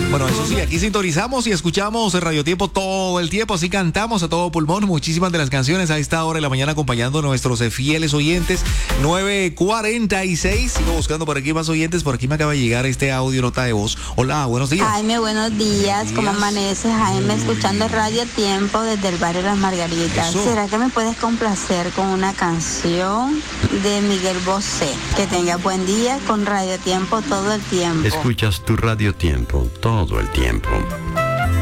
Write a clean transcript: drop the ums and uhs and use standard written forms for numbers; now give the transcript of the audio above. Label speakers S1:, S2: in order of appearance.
S1: Bueno, eso sí, aquí sintonizamos y escuchamos el Radio Tiempo todo el tiempo, así cantamos a todo pulmón muchísimas de las canciones a esta hora de la mañana acompañando a nuestros fieles oyentes. 9:46, sigo buscando por aquí más oyentes, por aquí me acaba de llegar este audio nota de voz. Hola, buenos días.
S2: Jaime, buenos días, ¿cómo amaneces? Jaime, escuchando Radio Tiempo desde el barrio Las Margaritas.
S1: Eso.
S2: ¿Será que me puedes complacer con una canción de Miguel Bosé? Que tenga buen día con Radio Tiempo todo el tiempo.
S3: Escuchas tu Radio Tiempo todo el tiempo.